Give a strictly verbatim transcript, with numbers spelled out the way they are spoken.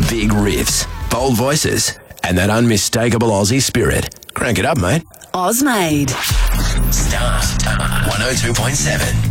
Big riffs, bold voices, and that unmistakable Aussie spirit. Crank it up, mate. Ozmade. Star one oh two point seven.